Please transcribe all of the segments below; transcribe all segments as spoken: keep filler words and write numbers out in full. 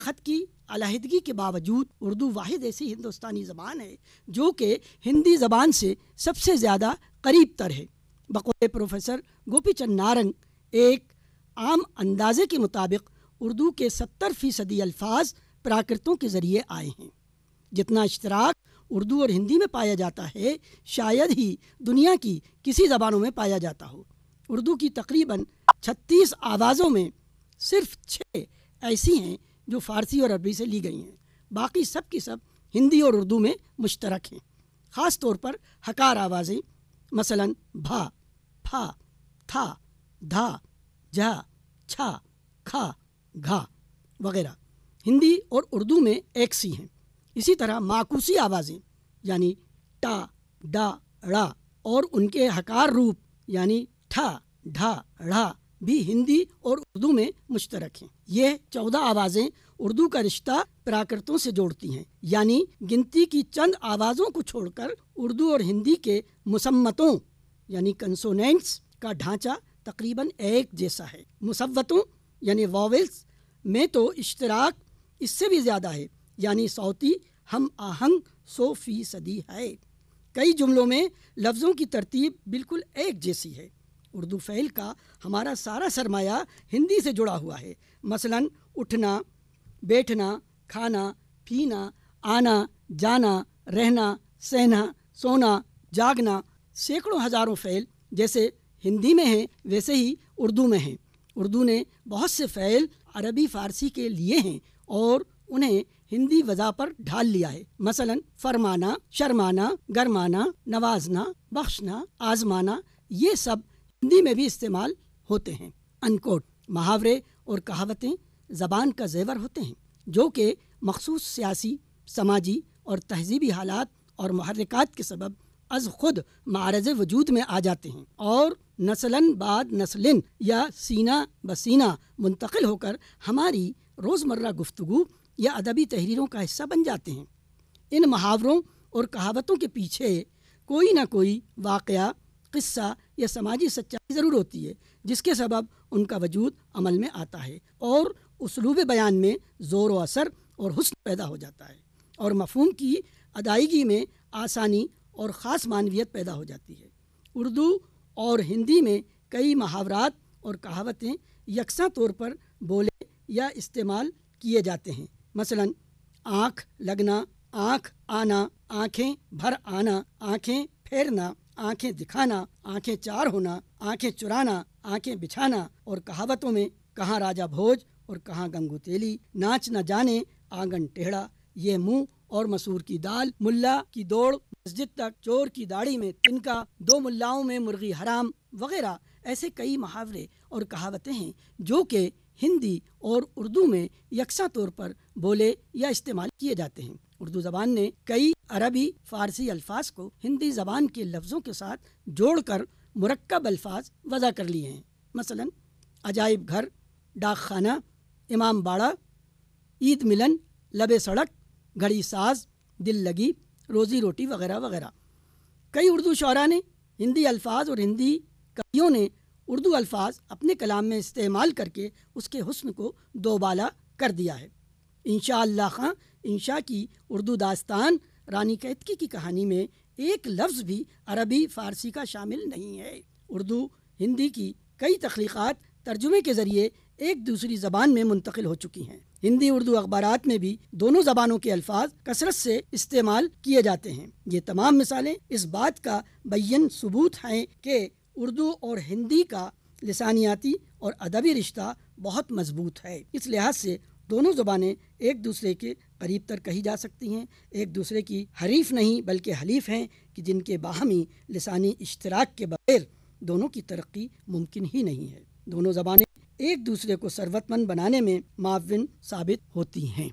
خط کی علیحدگی کے باوجود اردو واحد ایسی ہندوستانی زبان ہے جو کہ ہندی زبان سے سب سے زیادہ قریب تر ہے۔ بقول پروفیسر گوپی چند نارنگ، ایک عام اندازے کے مطابق اردو کے ستر فیصدی الفاظ پراکرتوں کے ذریعے آئے ہیں۔ جتنا اشتراک اردو اور ہندی میں پایا جاتا ہے شاید ہی دنیا کی کسی زبانوں میں پایا جاتا ہو۔ اردو کی تقریباً چھتیس آوازوں میں صرف چھ ایسی ہیں جو فارسی اور عربی سے لی گئی ہیں، باقی سب کی سب ہندی اور اردو میں مشترک ہیں۔ خاص طور پر ہکار آوازیں مثلاً بھا، پھا، تھا، دھا، جھا، چھا، کھا، گھا وغیرہ ہندی اور اردو میں ایک سی ہیں۔ اسی طرح معکوسی آوازیں یعنی ٹا، ڈا، ڑا اور ان کے ہکار روپ یعنی ٹھا، ڈھا، ڑھا بھی ہندی اور اردو میں مشترک ہیں۔ یہ چودہ آوازیں اردو کا رشتہ پراکرتوں سے جوڑتی ہیں، یعنی گنتی کی چند آوازوں کو چھوڑ کر اردو اور ہندی کے مسمتوں یعنی کنسونینٹس کا ڈھانچہ تقریباً ایک جیسا ہے۔ مصوتوں یعنی واولز میں تو اشتراک اس سے بھی زیادہ ہے، یعنی صوتی ہم آہنگ سو فیصدی ہے۔ کئی جملوں میں لفظوں کی ترتیب بالکل ایک جیسی ہے۔ اردو فعل کا ہمارا سارا سرمایہ ہندی سے جڑا ہوا ہے، مثلاً اٹھنا، بیٹھنا، کھانا، پینا، آنا، جانا، رہنا، سہنا، سونا، جاگنا۔ سینکڑوں ہزاروں فعل جیسے ہندی میں ہیں ویسے ہی اردو میں ہیں۔ اردو نے بہت سے فعل عربی فارسی کے لیے ہیں اور انہیں ہندی وضع پر ڈھال لیا ہے، مثلاً فرمانا، شرمانا، گرمانا، نوازنا، بخشنا، آزمانا، یہ سب ہندی میں بھی استعمال ہوتے ہیں۔ انکوٹ محاورے اور کہاوتیں زبان کا زیور ہوتے ہیں جو کہ مخصوص سیاسی، سماجی اور تہذیبی حالات اور محرکات کے سبب از خود معرض وجود میں آ جاتے ہیں اور نسلاً بعد نسلن یا سینہ بسینہ منتقل ہو کر ہماری روزمرہ گفتگو یا ادبی تحریروں کا حصہ بن جاتے ہیں۔ ان محاوروں اور کہاوتوں کے پیچھے کوئی نہ کوئی واقعہ، قصہ یا سماجی سچائی ضرور ہوتی ہے جس کے سبب ان کا وجود عمل میں آتا ہے اور اسلوب بیان میں زور و اثر اور حسن پیدا ہو جاتا ہے اور مفہوم کی ادائیگی میں آسانی اور خاص معنویت پیدا ہو جاتی ہے۔ اردو اور ہندی میں کئی محاورات اور کہاوتیں یکساں طور پر بولے یا استعمال کیے جاتے ہیں، مثلاً آنکھ لگنا، آنکھ آنا، آنکھیں بھر آنا، آنکھیں پھیرنا، آنکھیں دکھانا، آنکھیں چار ہونا، آنکھیں چرانا، آنکھیں بچھانا۔ اور کہاوتوں میں کہاں راجا بھوج اور کہاں گنگو تیلی، ناچ نہ جانے آنگن ٹیڑھا، یہ منہ اور مسور کی دال، ملا کی دوڑ مسجد تک، چور کی داڑھی میں تنکا، دو ملاؤں میں مرغی حرام وغیرہ ایسے کئی محاورے اور کہاوتیں ہیں جو کہ ہندی اور اردو میں یکساں طور پر بولے یا استعمال کیے جاتے ہیں۔ اردو زبان نے کئی عربی فارسی الفاظ کو ہندی زبان کے لفظوں کے ساتھ جوڑ کر مرکب الفاظ وضع کر لیے ہیں، مثلاً عجائب گھر، ڈاک خانہ، امام باڑہ، عید ملن، لبے سڑک، گھڑی ساز، دل لگی، روزی روٹی وغیرہ وغیرہ۔ کئی اردو شعراء نے ہندی الفاظ اور ہندی کویوں نے اردو الفاظ اپنے کلام میں استعمال کر کے اس کے حسن کو دوبالا کر دیا ہے۔ انشاء اللہ خاں انشاء کی اردو داستان رانی کیتکی کی کہانی میں ایک لفظ بھی عربی فارسی کا شامل نہیں ہے۔ اردو ہندی کی کئی تخلیقات ترجمے کے ذریعے ایک دوسری زبان میں منتقل ہو چکی ہیں۔ ہندی اردو اخبارات میں بھی دونوں زبانوں کے الفاظ کثرت سے استعمال کیے جاتے ہیں۔ یہ تمام مثالیں اس بات کا بیان ثبوت ہیں کہ اردو اور ہندی کا لسانیاتی اور ادبی رشتہ بہت مضبوط ہے۔ اس لحاظ سے دونوں زبانیں ایک دوسرے کے قریب تر کہی جا سکتی ہیں، ایک دوسرے کی حریف نہیں بلکہ حلیف ہیں کہ جن کے باہمی لسانی اشتراک کے بغیر دونوں کی ترقی ممکن ہی نہیں ہے۔ دونوں زبانیں ایک دوسرے کو ثروت مند بنانے میں معاون ثابت ہوتی ہیں۔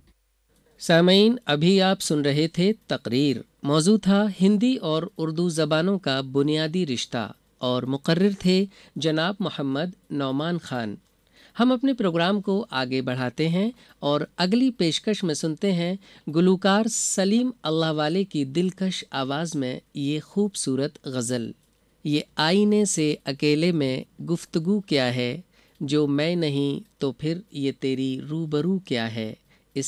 سامعین، ابھی آپ سن رہے تھے تقریر، موضوع تھا ہندی اور اردو زبانوں کا بنیادی رشتہ، اور مقرر تھے جناب محمد نعمان خان۔ ہم اپنے پروگرام کو آگے بڑھاتے ہیں اور اگلی پیشکش میں سنتے ہیں گلوکار سلیم اللہ والے کی دلکش آواز میں یہ خوبصورت غزل۔ یہ آئینے سے اکیلے میں گفتگو کیا ہے، جو میں نہیں تو پھر یہ تیری روبرو کیا ہے۔